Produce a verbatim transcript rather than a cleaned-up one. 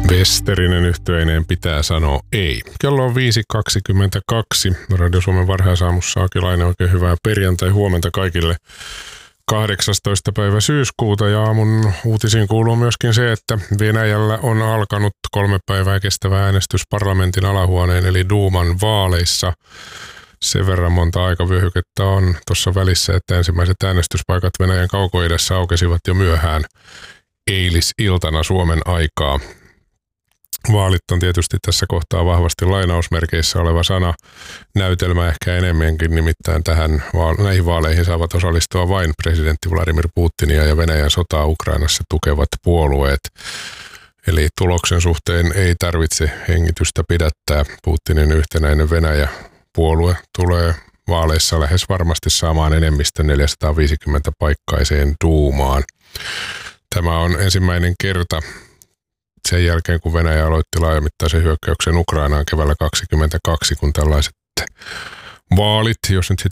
Westerinen yhtyeineen pitää sanoa ei. Kello on viisi kaksikymmentäkaksi. Radio Suomen varhaisaamussa Akilainen, oikein hyvää perjantai huomenta kaikille. kahdeksastoista päivä syyskuuta ja aamun uutisiin kuuluu myöskin se, että Venäjällä on alkanut kolme päivää kestävä äänestys parlamentin alahuoneen eli Duuman vaaleissa. Sen verran monta aikavyöhykettä on tuossa välissä, että ensimmäiset äänestyspaikat Venäjän kaukoidässä aukesivat jo myöhään eilisiltana Suomen aikaa. Vaalit on tietysti tässä kohtaa vahvasti lainausmerkeissä oleva sana, näytelmä ehkä enemmänkin, nimittäin tähän, näihin vaaleihin saavat osallistua vain presidentti Vladimir Putinia ja Venäjän sotaa Ukrainassa tukevat puolueet. Eli tuloksen suhteen ei tarvitse hengitystä pidättää. Putinin yhtenäinen Venäjä-puolue tulee vaaleissa lähes varmasti saamaan enemmistön neljäsataaviisikymmentä paikkaiseen Duumaan. Tämä on ensimmäinen kerta sen jälkeen, kun Venäjä aloitti laajamittaisen hyökkäyksen Ukrainaan keväällä kaksikymmentäkaksi, kun tällaiset vaalit, jos nyt sitä